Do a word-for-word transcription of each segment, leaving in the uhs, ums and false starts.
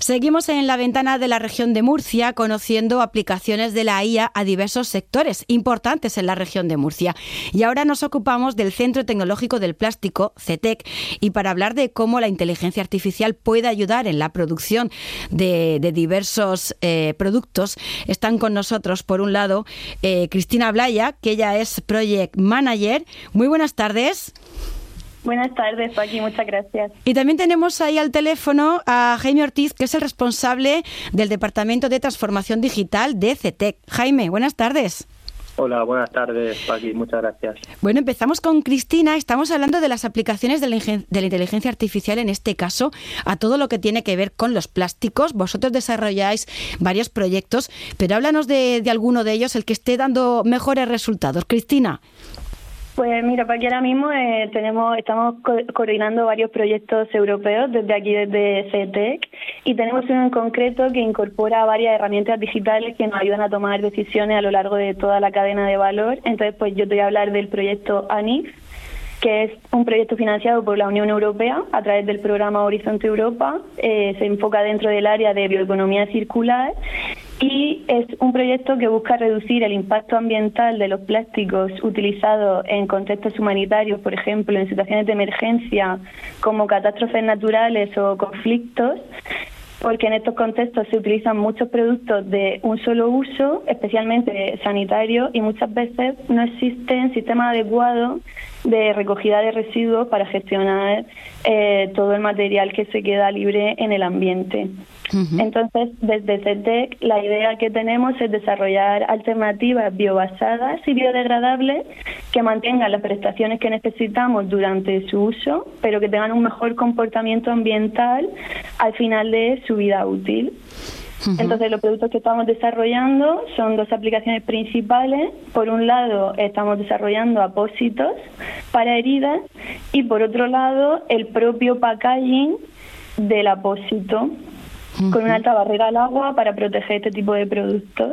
Seguimos en la ventana de la región de Murcia conociendo aplicaciones de la I A a diversos sectores importantes en la región de Murcia. Y ahora nos ocupamos del Centro Tecnológico del Plástico, CETEC, y para hablar de cómo la inteligencia artificial puede ayudar en la producción de, de diversos eh, productos, están con nosotros, por un lado, eh, Cristina Blaya, que ella es Project Manager. Muy buenas tardes. Buenas tardes, Paqui, muchas gracias. Y también tenemos ahí al teléfono a Jaime Ortiz, que es el responsable del Departamento de Transformación Digital de CETEC. Jaime, buenas tardes. Hola, buenas tardes, Paqui, muchas gracias. Bueno, empezamos con Cristina. Estamos hablando de las aplicaciones de la, de la inteligencia artificial, en este caso, a todo lo que tiene que ver con los plásticos. Vosotros desarrolláis varios proyectos, pero háblanos de, de alguno de ellos, el que esté dando mejores resultados. Cristina. Pues mira, Paqui, ahora mismo eh, tenemos, estamos co- coordinando varios proyectos europeos desde aquí, desde CETEC, y tenemos uno en concreto que incorpora varias herramientas digitales que nos ayudan a tomar decisiones a lo largo de toda la cadena de valor. Entonces, pues yo te voy a hablar del proyecto A N I F, que es un proyecto financiado por la Unión Europea a través del programa Horizonte Europa. Eh, se enfoca dentro del área de bioeconomía circular y es un proyecto que busca reducir el impacto ambiental de los plásticos utilizados en contextos humanitarios, por ejemplo, en situaciones de emergencia como catástrofes naturales o conflictos, porque en estos contextos se utilizan muchos productos de un solo uso, especialmente sanitarios, y muchas veces no existen sistemas adecuados de recogida de residuos para gestionar eh, todo el material que se queda libre en el ambiente. Uh-huh. Entonces, desde CETEC, la idea que tenemos es desarrollar alternativas biobasadas y biodegradables que mantengan las prestaciones que necesitamos durante su uso, pero que tengan un mejor comportamiento ambiental al final de su vida útil. Uh-huh. Entonces, los productos que estamos desarrollando son dos aplicaciones principales. Por un lado, estamos desarrollando apósitos para heridas y, por otro lado, el propio packaging del apósito, uh-huh, con una alta barrera al agua para proteger este tipo de productos.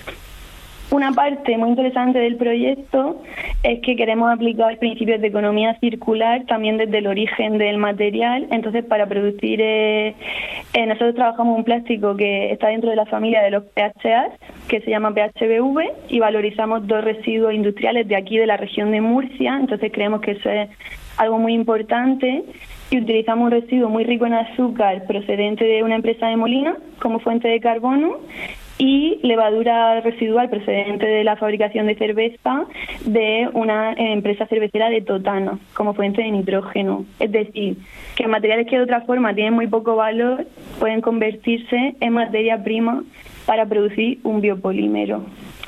Una parte muy interesante del proyecto es que queremos aplicar principios de economía circular también desde el origen del material. Entonces, para producir, eh, eh, nosotros trabajamos un plástico que está dentro de la familia de los P H A, que se llama P H B V, y valorizamos dos residuos industriales de aquí, de la región de Murcia. Entonces, creemos que eso es algo muy importante, y utilizamos un residuo muy rico en azúcar procedente de una empresa de Molina como fuente de carbono, y levadura residual procedente de la fabricación de cerveza de una empresa cervecera de Totana como fuente de nitrógeno. Es decir, que materiales que de otra forma tienen muy poco valor pueden convertirse en materia prima para producir un biopolímero.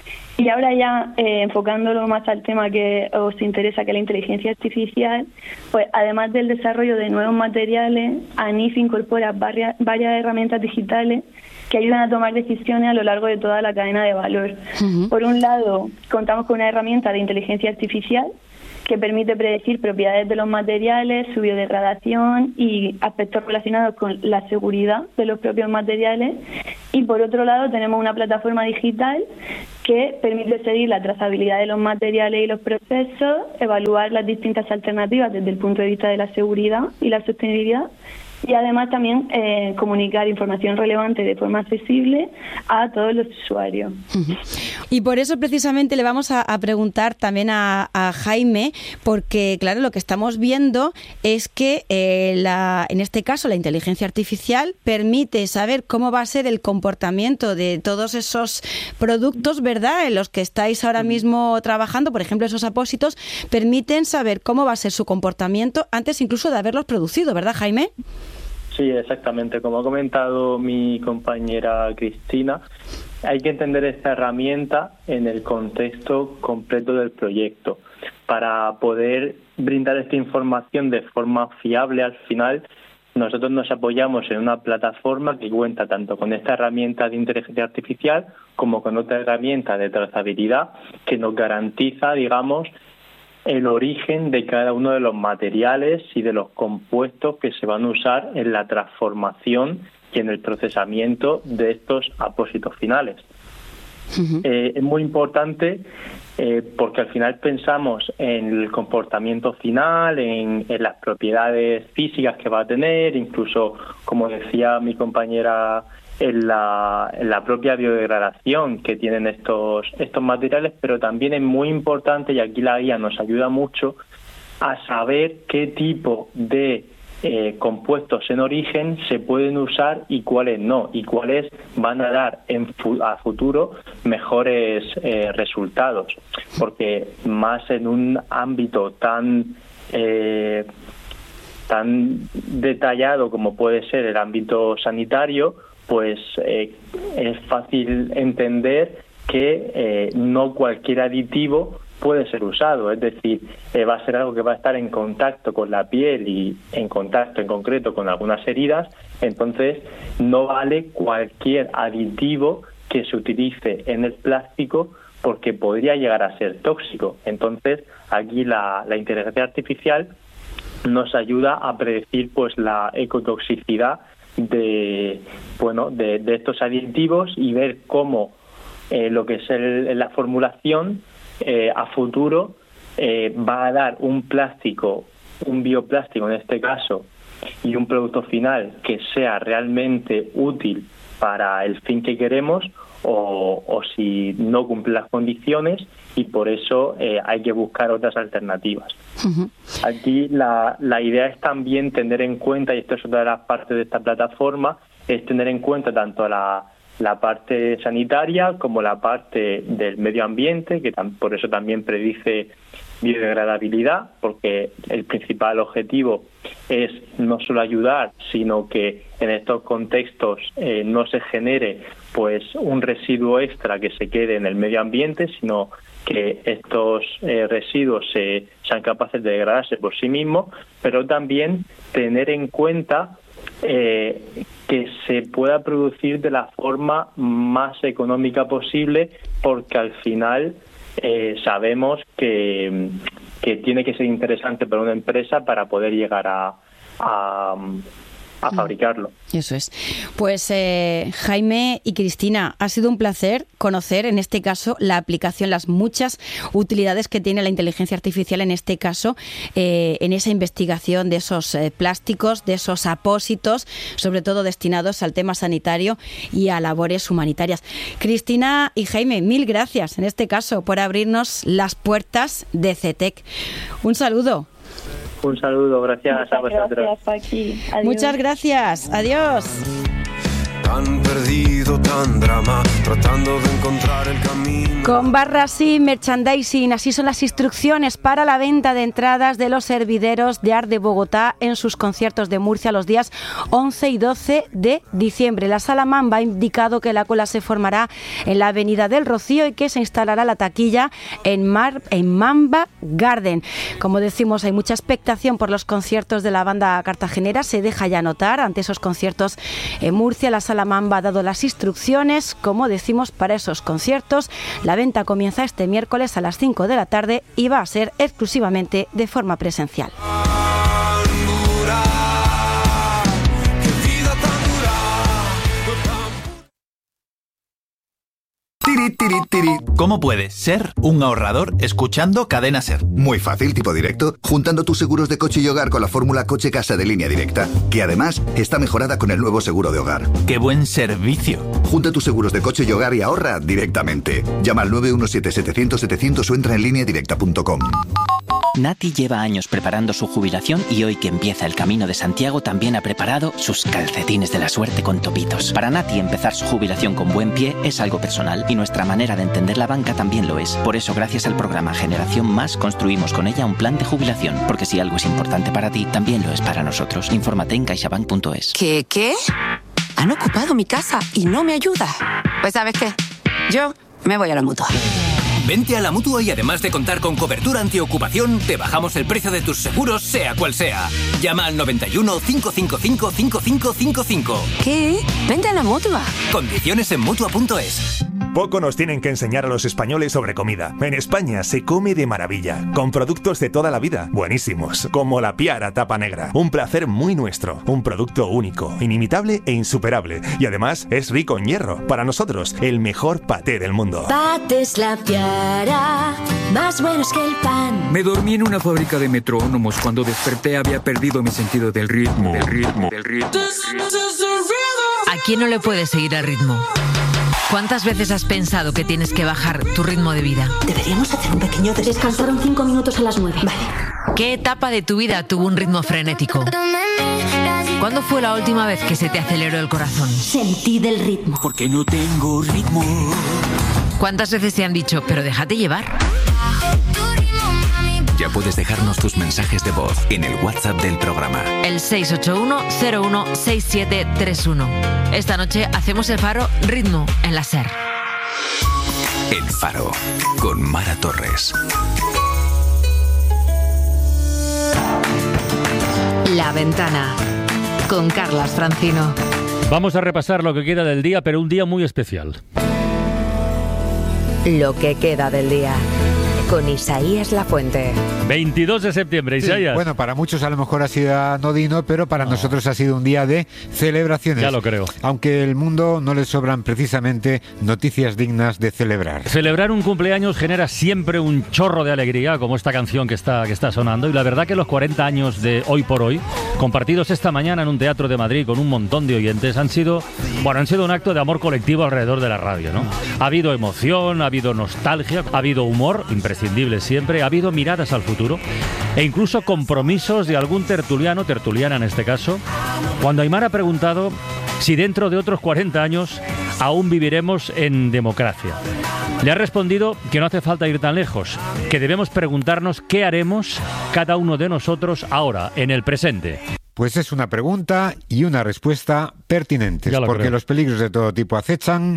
Y ahora ya, eh, enfocándolo más al tema que os interesa, que es la inteligencia artificial, pues además del desarrollo de nuevos materiales, A N I F incorpora varias, varias herramientas digitales que ayudan a tomar decisiones a lo largo de toda la cadena de valor. Uh-huh. Por un lado, contamos con una herramienta de inteligencia artificial que permite predecir propiedades de los materiales, su biodegradación y aspectos relacionados con la seguridad de los propios materiales. Y por otro lado, tenemos una plataforma digital que permite seguir la trazabilidad de los materiales y los procesos, evaluar las distintas alternativas desde el punto de vista de la seguridad y la sostenibilidad, y además también eh, comunicar información relevante de forma accesible a todos los usuarios. Uh-huh. Y por eso precisamente le vamos a, a preguntar también a, a Jaime, porque claro, lo que estamos viendo es que eh, la, en este caso la inteligencia artificial permite saber cómo va a ser el comportamiento de todos esos productos, ¿verdad?, en los que estáis ahora mismo trabajando. Por ejemplo, esos apósitos permiten saber cómo va a ser su comportamiento antes incluso de haberlos producido, ¿verdad, Jaime? Sí, exactamente. Como ha comentado mi compañera Cristina, hay que entender esta herramienta en el contexto completo del proyecto. Para poder brindar esta información de forma fiable al final, nosotros nos apoyamos en una plataforma que cuenta tanto con esta herramienta de inteligencia artificial como con otra herramienta de trazabilidad que nos garantiza, digamos, el origen de cada uno de los materiales y de los compuestos que se van a usar en la transformación y en el procesamiento de estos apósitos finales. Uh-huh. Eh, es muy importante eh, porque al final pensamos en el comportamiento final, en, en las propiedades físicas que va a tener, incluso, como decía mi compañera, en la, en la propia biodegradación que tienen estos, estos materiales, pero también es muy importante, y aquí la guía nos ayuda mucho, a saber qué tipo de Eh, compuestos en origen se pueden usar y cuáles no, y cuáles van a dar en fu- a futuro mejores eh, resultados, porque más en un ámbito tan eh, tan detallado como puede ser el ámbito sanitario, pues eh, es fácil entender que eh, no cualquier aditivo puede ser usado, es decir, eh, va a ser algo que va a estar en contacto con la piel y en contacto en concreto con algunas heridas, entonces no vale cualquier aditivo que se utilice en el plástico porque podría llegar a ser tóxico. Entonces aquí la, la inteligencia artificial nos ayuda a predecir pues la ecotoxicidad de bueno de, de estos aditivos y ver cómo eh, lo que es el, la formulación Eh, a futuro eh, va a dar un plástico, un bioplástico en este caso, y un producto final que sea realmente útil para el fin que queremos, o, o si no cumple las condiciones, y por eso eh, hay que buscar otras alternativas. Uh-huh. Aquí la, la idea es también tener en cuenta, y esto es otra de las partes de esta plataforma, es tener en cuenta tanto la la parte sanitaria como la parte del medio ambiente, que tam- por eso también predice biodegradabilidad, porque el principal objetivo es no solo ayudar, sino que en estos contextos eh, no se genere pues un residuo extra que se quede en el medio ambiente, sino que estos eh, residuos se, sean capaces de degradarse por sí mismos, pero también tener en cuenta eh, que se pueda producir de la forma más económica posible, porque al final eh, sabemos que, que tiene que ser interesante para una empresa para poder llegar a, a, a fabricarlo. Eso es. Pues eh, Jaime y Cristina, ha sido un placer conocer en este caso la aplicación, las muchas utilidades que tiene la inteligencia artificial en este caso, eh, en esa investigación de esos eh, plásticos, de esos apósitos, sobre todo destinados al tema sanitario y a labores humanitarias. Cristina y Jaime, mil gracias en este caso por abrirnos las puertas de CETEC. Un saludo. Un saludo, gracias Muchas a vosotros. Gracias, Paqui. Adiós. Muchas gracias, adiós. Tan perdido, tan drama, tratando de encontrar el camino. Con barras y merchandising, así son las instrucciones para la venta de entradas de los hervideros de Art de Bogotá en sus conciertos de Murcia los días once y doce de diciembre. La Sala Mamba ha indicado que la cola se formará en la Avenida del Rocío y que se instalará la taquilla en, Mar, en Mamba Garden. Como decimos, hay mucha expectación por los conciertos de la banda cartagenera, se deja ya notar ante esos conciertos en Murcia. La Sala Mamba ha dado las instrucciones, como decimos, para esos conciertos. La venta comienza este miércoles a las cinco de la tarde y va a ser exclusivamente de forma presencial. Tiri, tiri, tiri. ¿Cómo puedes ser un ahorrador escuchando Cadena SER? Muy fácil, tipo directo, juntando tus seguros de coche y hogar con la fórmula Coche Casa de Línea Directa, que además está mejorada con el nuevo seguro de hogar. ¡Qué buen servicio! Junta tus seguros de coche y hogar y ahorra directamente. Llama al nueve uno siete, setecientos, setecientos o entra en línea directa punto com. Nati lleva años preparando su jubilación y hoy que empieza el Camino de Santiago también ha preparado sus calcetines de la suerte con topitos. Para Nati empezar su jubilación con buen pie es algo personal y nuestra manera de entender la banca también lo es. Por eso, gracias al programa Generación Más, construimos con ella un plan de jubilación. Porque si algo es importante para ti, también lo es para nosotros. Infórmate en caixabank punto es. ¿Qué, qué? Han ocupado mi casa y no me ayuda. Pues ¿sabes qué? Yo me voy a la Mutua. Vente a la Mutua y además de contar con cobertura antiocupación, te bajamos el precio de tus seguros, sea cual sea. Llama al noventa y uno, cinco cinco cinco, cinco cinco cinco cinco. ¿Qué? Vente a la Mutua. Condiciones en Mutua punto es. Poco nos tienen que enseñar a los españoles sobre comida. En España se come de maravilla, con productos de toda la vida, buenísimos, como la Piara Tapa Negra. Un placer muy nuestro, un producto único, inimitable e insuperable. Y además es rico en hierro. Para nosotros, el mejor paté del mundo. Patés La Piara, más buenos que el pan. Me dormí en una fábrica de metrónomos. Cuando desperté había perdido mi sentido del ritmo, del ritmo, del ritmo. ¿A quién no le puede seguir el ritmo? ¿Cuántas veces has pensado que tienes que bajar tu ritmo de vida? Deberíamos hacer un pequeño descanso. Descansaron cinco minutos a las nueve. Vale. ¿Qué etapa de tu vida tuvo un ritmo frenético? ¿Cuándo fue la última vez que se te aceleró el corazón? Sentí del ritmo. Porque no tengo ritmo. ¿Cuántas veces te han dicho, pero déjate llevar? Ya puedes dejarnos tus mensajes de voz en el WhatsApp del programa. El seis ocho uno cero uno seis siete tres uno. Esta noche hacemos el Faro Ritmo en la SER. El Faro, con Mara Torres. La Ventana, con Carlas Francino. Vamos a repasar lo que queda del día, pero un día muy especial. Lo que queda del día, con Isaías Lafuente. veintidós de septiembre, Isaías. Sí, bueno, para muchos a lo mejor ha sido anodino, pero para no. nosotros ha sido un día de celebraciones. Ya lo creo. Aunque el mundo no le sobran precisamente noticias dignas de celebrar. Celebrar un cumpleaños genera siempre un chorro de alegría, como esta canción que está, que está sonando. Y la verdad que los cuarenta años de Hoy por Hoy, compartidos esta mañana en un teatro de Madrid con un montón de oyentes, han sido, bueno, han sido un acto de amor colectivo alrededor de la radio, ¿no? Ha habido emoción, ha habido nostalgia, ha habido humor, imprescindible siempre, ha habido miradas al futuro e incluso compromisos de algún tertuliano, tertuliana en este caso, cuando Aymar ha preguntado si dentro de otros cuarenta años aún viviremos en democracia. Le ha respondido que no hace falta ir tan lejos, que debemos preguntarnos qué haremos cada uno de nosotros ahora, en el presente. Pues es una pregunta y una respuesta pertinentes, porque creo. Los peligros de todo tipo acechan.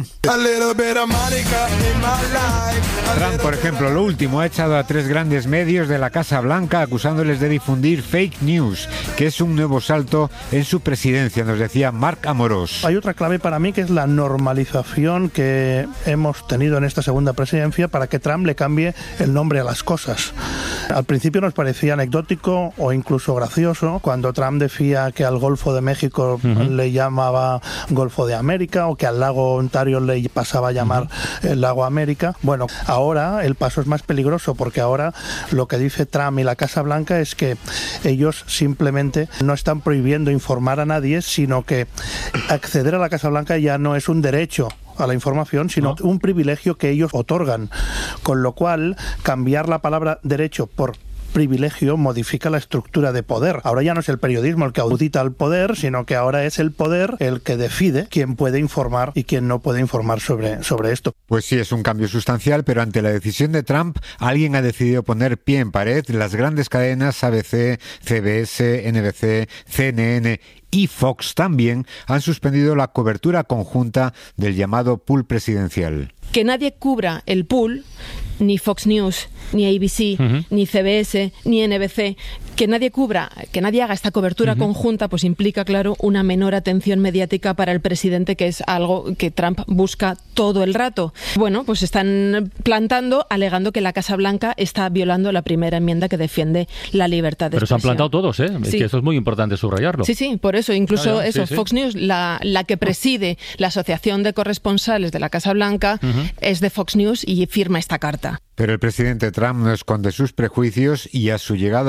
Trump, por ejemplo, lo último, ha echado a tres grandes medios de la Casa Blanca acusándoles de difundir fake news, que es un nuevo salto en su presidencia, nos decía Marc Amorós. Hay otra clave para mí que es la normalización que hemos tenido en esta segunda presidencia para que Trump le cambie el nombre a las cosas. Al principio nos parecía anecdótico o incluso gracioso cuando Trump decía que al Golfo de México uh-huh. le llamaba Golfo de América o que al lago Ontario le pasaba a llamar uh-huh. el lago América. Bueno, ahora el paso es más peligroso porque ahora lo que dice Trump y la Casa Blanca es que ellos simplemente no están prohibiendo informar a nadie, sino que acceder a la Casa Blanca ya no es un derecho a la información, sino no. un privilegio que ellos otorgan, con lo cual cambiar la palabra derecho por privilegio modifica la estructura de poder. Ahora ya no es el periodismo el que audita al poder, sino que ahora es el poder el que decide quién puede informar y quién no puede informar sobre, sobre esto. Pues sí, es un cambio sustancial, pero ante la decisión de Trump, alguien ha decidido poner pie en pared. Las grandes cadenas A B C, C B S, N B C, C N N y Fox también han suspendido la cobertura conjunta del llamado pool presidencial. Que nadie cubra el pool, ni Fox News, ni A B C, uh-huh. ni C B S, ni N B C, que nadie cubra, que nadie haga esta cobertura uh-huh. conjunta, pues implica, claro, una menor atención mediática para el presidente, que es algo que Trump busca todo el rato. Bueno, pues están plantando, alegando que la Casa Blanca está violando la primera enmienda que defiende la libertad de Pero expresión. Se han plantado todos, ¿eh? Sí. Es que eso es muy importante subrayarlo. Sí, sí, por eso, incluso ah, eso, sí, Fox sí. News, la, la que preside la Asociación de Corresponsales de la Casa Blanca, uh-huh. es de Fox News y firma esta carta. Pero el presidente Trump no esconde sus prejuicios y a su llegada